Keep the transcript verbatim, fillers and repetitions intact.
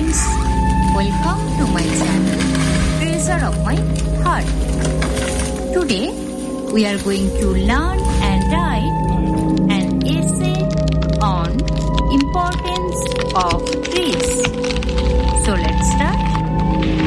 friends, welcome to my channel, Treasure of My Heart. Today, we are going to learn and write